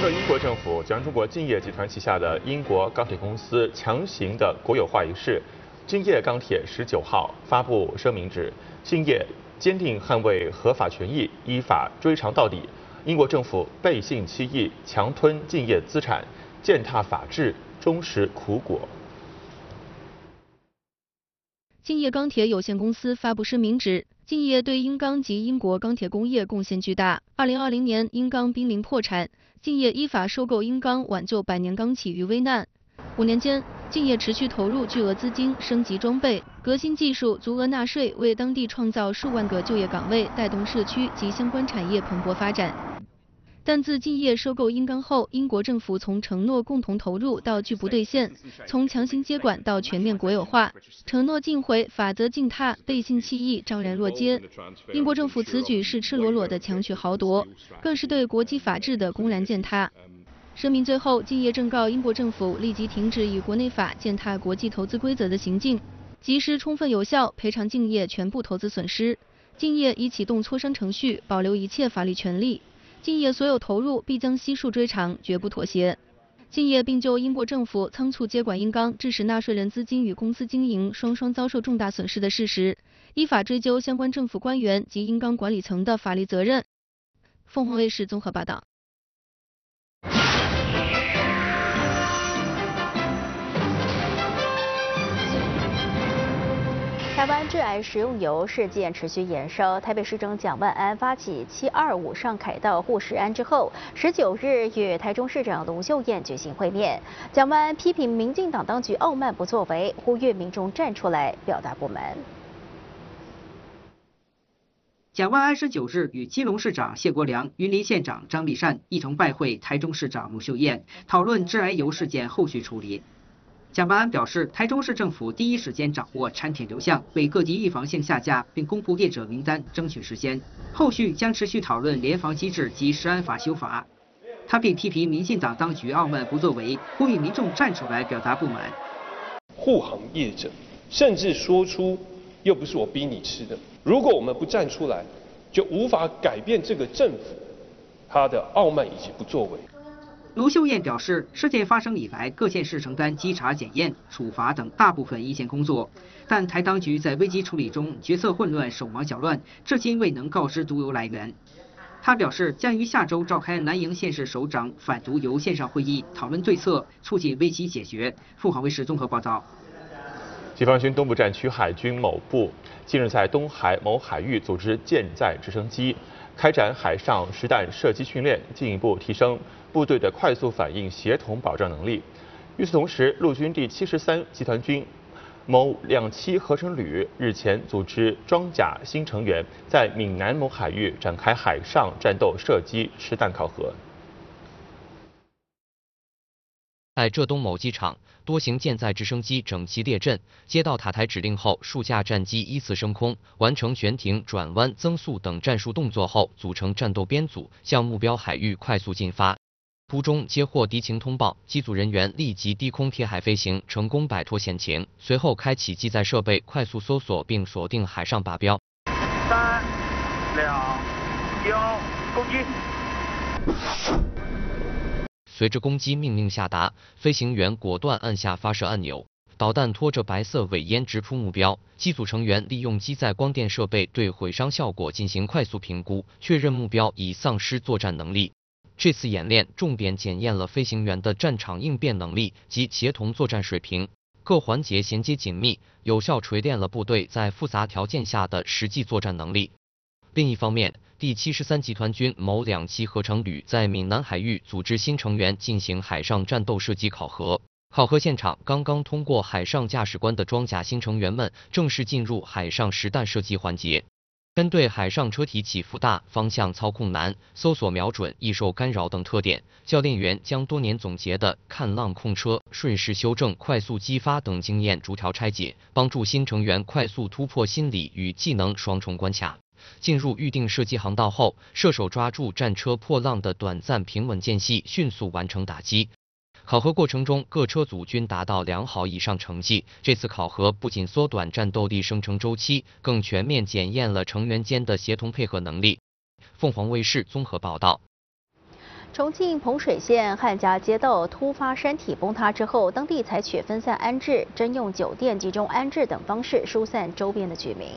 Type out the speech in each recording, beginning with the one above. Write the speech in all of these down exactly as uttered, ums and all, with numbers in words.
的英国政府将中国敬业集团旗下的英国钢铁公司强行的国有化一事，敬业钢铁十九号发布声明指，敬业坚定捍卫合法权益，依法追偿到底。英国政府背信弃义，强吞敬业资产，践踏法治，终食苦果。 敬业钢铁有限公司发布声明指，敬业对英钢及英国钢铁工业贡献巨大。二零二零年，英钢濒临破产，敬业依法收购英钢，挽救百年钢企于危难。五年间，敬业持续投入巨额资金，升级装备、革新技术，足额纳税，为当地创造数万个就业岗位，带动社区及相关产业蓬勃发展。但自敬业收购英钢后，英国政府从承诺共同投入到拒不兑现，从强行接管到全面国有化，承诺尽毁，法则践踏，背信弃义，昭然若揭。英国政府此举是赤裸裸的强取豪夺，更是对国际法治的公然践踏。声明最后，敬业正告英国政府立即停止以国内法践踏国际投资规则的行径，及时充分有效赔偿敬业全部投资损失。敬业已启动磋商程序，保留一切法律权利。敬业所有投入必将悉数追偿，绝不妥协。敬业并就英国政府仓促接管英钢，致使纳税人资金与公司经营双双遭受重大损失的事实，依法追究相关政府官员及英钢管理层的法律责任。凤凰卫视综合报道。 台湾致癌食用油事件持续延烧，台北市长蒋万安发起七二五上凯道护食安之后，十九日与台中市长卢秀燕举行会面。蒋万安批评民进党当局傲慢不作为，呼吁民众站出来表达不满。 蒋万安十九日与基隆市长谢国良、云林县长张立善一同拜会台中市长卢秀燕，讨论致癌油事件后续处理。蒋万安表示，台中市政府第一时间掌握产品流向，为各级预防性下架，并公布业者名单，争取时间。后续将持续讨论联防机制及食安法修法。他并批评民进党当局傲慢不作为，呼吁民众站出来表达不满。 护航业者甚至说出“又不是我逼你吃的”，如果我们不站出来，就无法改变这个政府他的傲慢以及不作为。 卢秀燕表示，事件发生以来，各县市承担稽查、检验、处罚等大部分一线工作，但台当局在危机处理中决策混乱、手忙脚乱，至今未能告知毒油来源。他表示，将于下周召开南营县市首长反毒油线上会议，讨论对策，促进危机解决。凤凰卫视综合报道。 解放军东部战区海军某部近日在东海某海域组织舰载直升机开展海上实弹射击训练，进一步提升部队的快速反应、协同保障能力。与此同时，陆军第七十三集团军某两栖合成旅日前组织装甲新成员在闽南某海域展开海上战斗射击实弹考核。 在浙东某机场，多型舰载直升机整齐列阵，接到塔台指令后，数架战机依次升空，完成悬停、转弯、增速等战术动作后，组成战斗编组，向目标海域快速进发。途中接获敌情通报，机组人员立即低空贴海飞行，成功摆脱险情。随后开启机载设备，快速搜索并锁定海上靶标。 三、两、一，攻击！ 随着攻击命令下达，飞行员果断按下发射按钮，导弹拖着白色尾烟直扑目标。机组成员利用机载光电设备对毁伤效果进行快速评估，确认目标已丧失作战能力。这次演练重点检验了飞行员的战场应变能力及协同作战水平，各环节衔接紧密，有效锤炼了部队在复杂条件下的实际作战能力。另一方面，第七十三集团军某两栖合成旅在闽南海域组织新成员进行海上战斗射击考核。考核现场刚刚通过海上驾驶官的装甲新成员们正式进入海上实弹射击环节。针对海上车体起伏大、方向操控难、搜索瞄准易受干扰等特点，教练员将多年总结的看浪控车、顺势修正、快速激发等经验逐条拆解，帮助新成员快速突破心理与技能双重关卡。进入预定射击航道后，射手抓住战车破浪的短暂平稳间隙，迅速完成打击。考核过程中，各车组均达到良好以上成绩。这次考核不仅缩短战斗力生成周期，更全面检验了成员间的协同配合能力。凤凰卫视综合报道。 重庆彭水县汉家街道突发山体崩塌之后，当地采取分散安置、征用酒店集中安置等方式疏散周边的居民。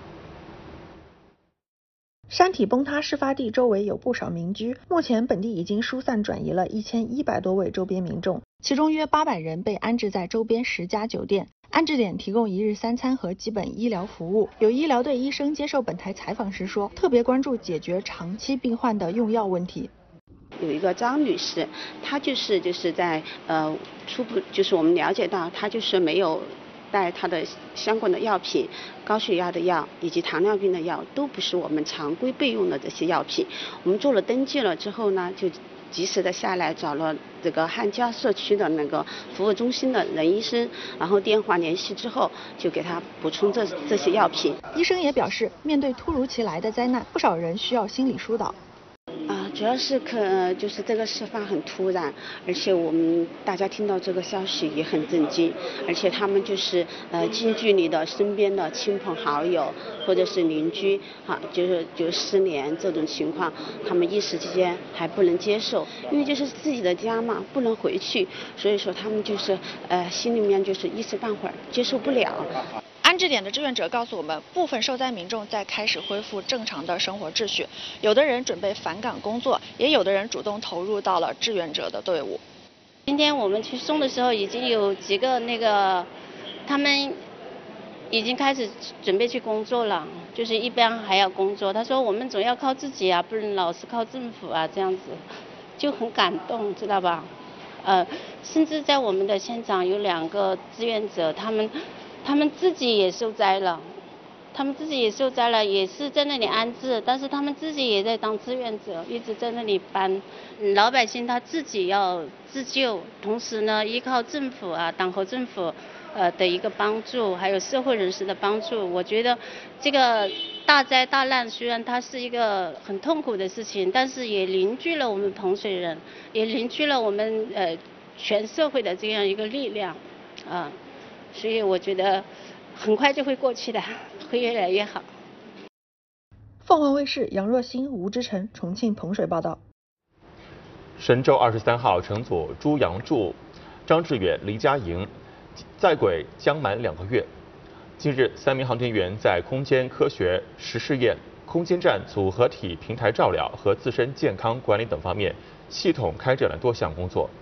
山体崩塌事发地周围有不少民居，目前本地已经疏散转移了一千一百多位周边民众，其中约八百人被安置在周边十家酒店。安置点提供一日三餐和基本医疗服务。有医疗队医生接受本台采访时说，特别关注解决长期病患的用药问题。 有一个张女士，她就是就是在呃初步就是我们了解到，她就是没有带她的相关的药品，高血压的药以及糖尿病的药都不是我们常规备用的这些药品。我们做了登记了之后呢，就及时的下来找了这个汉家社区的那个服务中心的任医生，然后电话联系之后，就给他补充这这些药品。 医生也表示，面对突如其来的灾难，不少人需要心理疏导。 啊，主要是可、呃、就是这个事发很突然，而且我们大家听到这个消息也很震惊，而且他们就是呃近距离的身边的亲朋好友或者是邻居哈、啊，就是就是失联这种情况，他们一时之间还不能接受，因为就是自己的家嘛，不能回去，所以说他们就是呃心里面就是一时半会儿接受不了。 安置点的志愿者告诉我们，部分受灾民众在开始恢复正常的生活秩序，有的人准备返岗工作，也有的人主动投入到了志愿者的队伍。 今天我们去送的时候，已经有几个那个他们已经开始准备去工作了，就是一边还要工作。他说我们总要靠自己啊，不能老是靠政府啊，这样子就很感动，知道吧？呃，甚至在我们的现场有两个志愿者，他们。他们自己也受灾了，他们自己也受灾了，也是在那里安置，但是他们自己也在当志愿者，一直在那里搬。老百姓他自己要自救，同时呢，依靠政府啊、党和政府呃的一个帮助，还有社会人士的帮助。我觉得这个大灾大难虽然它是一个很痛苦的事情，但是也凝聚了我们彭水人，也凝聚了我们呃全社会的这样一个力量啊。呃所以我觉得很快就会过去的，会越来越好。 凤凰卫视杨若欣、吴之晨，重庆彭水报道。 神舟二十三号乘组朱杨柱、张志远、黎佳莹在轨将满两个月。近日，三名航天员在空间科学实试验、空间站组合体平台照料和自身健康管理等方面系统开展了多项工作。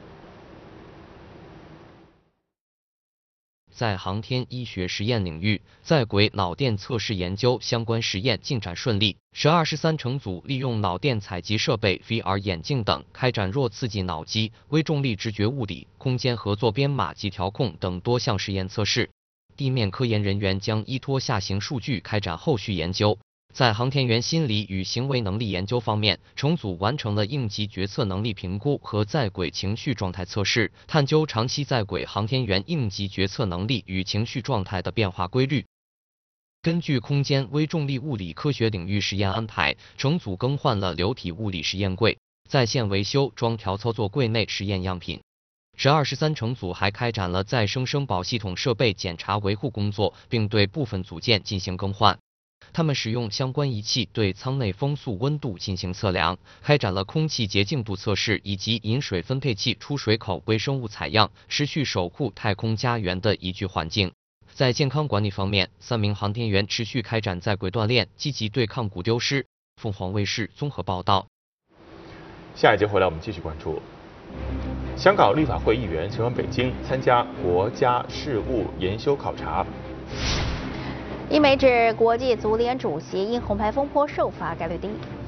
在航天医学实验领域，在轨脑电测试研究相关实验进展顺利。神二十三乘组利用脑电采集设备、V R 眼镜等，开展弱刺激脑机、微重力直觉物理、空间合作编码及调控等多项实验测试。地面科研人员将依托下行数据开展后续研究。在航天员心理与行为能力研究方面，乘组完成了应急决策能力评估和在轨情绪状态测试，探究长期在轨航天员应急决策能力与情绪状态的变化规律。根据空间微重力物理科学领域实验安排，乘组更换了流体物理实验柜，在线维修装调操作柜内实验样品。神二十三乘组还开展了再生生保系统设备检查维护工作，并对部分组件进行更换。他们使用相关仪器对舱内风速温度进行测量，开展了空气洁净度测试以及饮水分配器出水口微生物采样，持续守护太空家园的宜居环境。在健康管理方面，三名航天员持续开展在轨锻炼，积极对抗骨丢失。凤凰卫视综合报道。 下一节回来，我们继续关注。香港立法会议员前往北京参加国家事务研修考察。 英媒指国际足联主席因红牌风波受罚概率低。